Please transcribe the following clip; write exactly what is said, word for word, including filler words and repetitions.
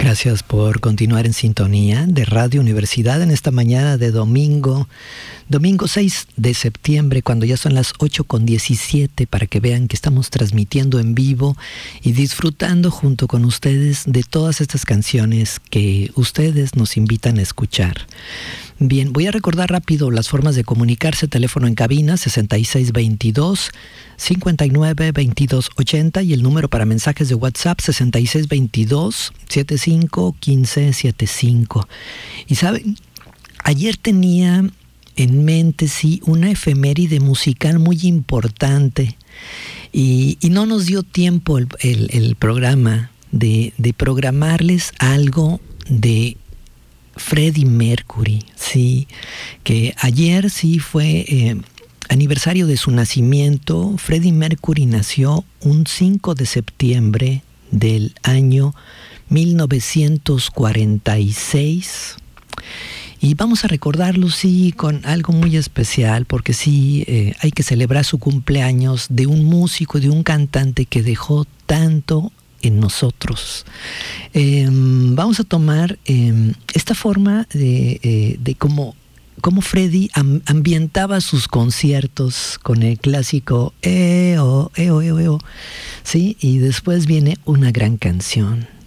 Gracias por continuar en sintonía de Radio Universidad en esta mañana de domingo, domingo seis de septiembre, cuando ya son las ocho con diecisiete, para que vean que estamos transmitiendo en vivo y disfrutando junto con ustedes de todas estas canciones que ustedes nos invitan a escuchar. Bien, voy a recordar rápido las formas de comunicarse. Teléfono en cabina sesenta y seis veintidós, cincuenta y nueve veintidós ochenta y el número para mensajes de WhatsApp sesenta y seis veintidós, setenta y cinco quince setenta y cinco. Y saben, ayer tenía en mente, sí, una efeméride musical muy importante y, y no nos dio tiempo el, el, el programa de, de programarles algo de Freddie Mercury, sí, que ayer sí fue eh, aniversario de su nacimiento. Freddie Mercury nació un cinco de septiembre del año mil novecientos cuarenta y seis y vamos a recordarlo, sí, con algo muy especial, porque sí, eh, hay que celebrar su cumpleaños de un músico, de un cantante que dejó tanto en nosotros. Eh, vamos a tomar eh, esta forma de, eh, de cómo, cómo Freddie am, ambientaba sus conciertos con el clásico eo, eo, eo, eo, ¿sí? Y después viene una gran canción.